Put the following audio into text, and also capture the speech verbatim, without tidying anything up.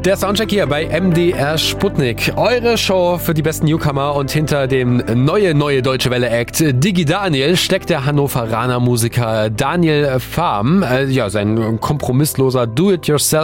Der Soundcheck hier bei M D R Sputnik. Eure Show für die besten Newcomer, und hinter dem neue, neue Deutsche Welle-Act Digi Daniel steckt der Hannoveraner Musiker Daniel Farm. Äh, ja, sein kompromissloser Do-it-yourself